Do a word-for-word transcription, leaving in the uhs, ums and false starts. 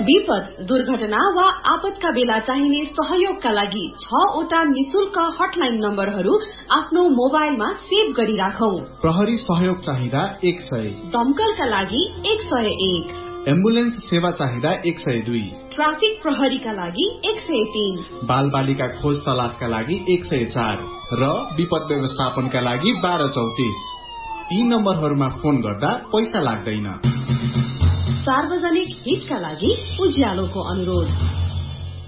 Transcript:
विपद, दुर्घटना वा आपतका बेला चाहिने सहयोगका लागि छवटा निशुल्क हटलाइन नम्बरहरू आफ्नो मोबाइलमा सेभ गरी राखौं। प्रहरी सहयोग चाहिँदा एक सय, दमकलका लागि एक सय एक, एम्बुलेन्स सेवा चाहिँदा एक सय दुई, ट्राफिक प्रहरीका लागि एक सय तीन, बाल बालिका खोज तलासका लागि एक सय चार र विपद व्यवस्थापनका लागि बाह्र चौतिस। यी नम्बरहरूमा फोन गर्दा पैसा लाग्दैन। सार्वजनिक हितका लागि उज्यालोको अनुरोध।